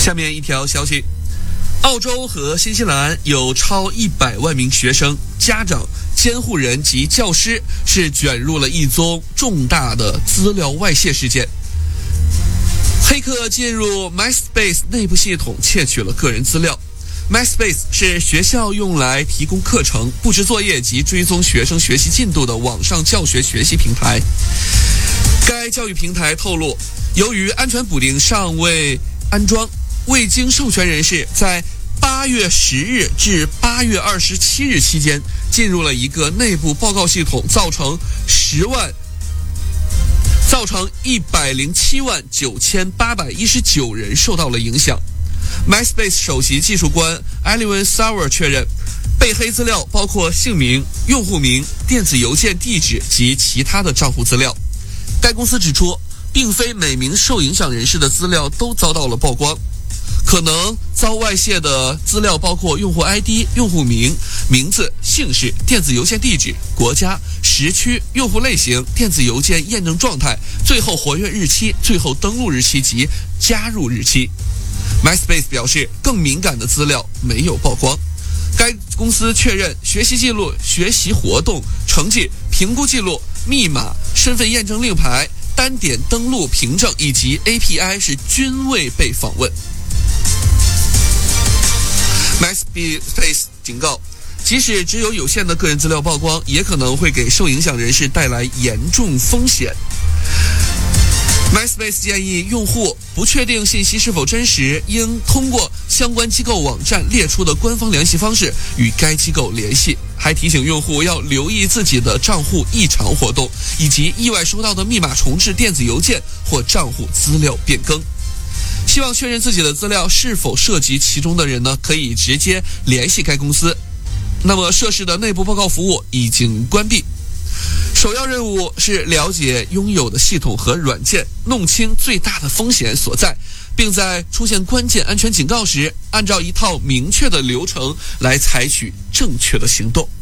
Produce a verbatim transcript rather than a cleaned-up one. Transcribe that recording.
下面一条消息，澳洲和新西兰有超一百万名学生、家长、监护人及教师是卷入了一宗重大的资料外泄事件。黑客进入 MySpace 内部系统窃取了个人资料。MySpace 是学校用来提供课程、布置作业及追踪学生学习进度的网上教学学习平台。该教育平台透露，由于安全补丁尚未安装，未经授权人士在八月十日至八月二十七日期间进入了一个内部报告系统，造成十万。造成一百零七万九千八百一十九人受到了影响。MySpace 首席技术官 Alvin Sauer 确认，被黑资料包括姓名、用户名、电子邮件地址及其他的账户资料。该公司指出，并非每名受影响人士的资料都遭到了曝光。可能遭外泄的资料包括用户 I D、用户名、名字、姓氏、电子邮件地址、国家、时区、用户类型、电子邮件验证状态、最后活跃日期、最后登录日期及加入日期。MySpace 表示，更敏感的资料没有曝光。该公司确认，学习记录、学习活动、成绩、评估记录、密码、身份验证令牌、单点登录凭证以及 A P I 是均未被访问。MySpace 警告，即使只有有限的个人资料曝光，也可能会给受影响人士带来严重风险。MySpace 建议用户不确定信息是否真实，应通过相关机构网站列出的官方联系方式与该机构联系，还提醒用户要留意自己的账户异常活动，以及意外收到的密码重置电子邮件或账户资料变更。希望确认自己的资料是否涉及其中的人呢，可以直接联系该公司。那么涉事的内部报告服务已经关闭。首要任务是了解拥有的系统和软件，弄清最大的风险所在，并在出现关键安全警告时，按照一套明确的流程来采取正确的行动。